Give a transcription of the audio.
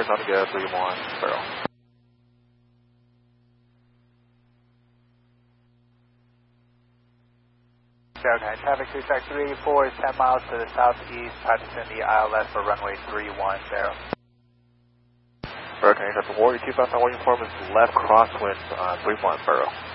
On to go, 3-1, barrel. Okay, traffic 384 is 10 miles to the southeast, practicing the ILS for runway 31, barrel. Hurricane Warrior 2591 uniform is left crosswind, 3-1, barrel.